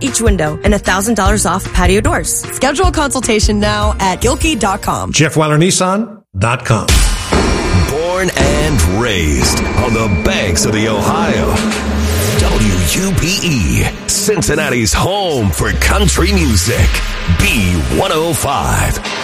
each window and $1,000 off patio doors. Schedule a consultation now at Gilkey.com. JeffWeilerNissan.com. Born and raised on the banks of the Ohio. WUPE, Cincinnati's home for country music. B105.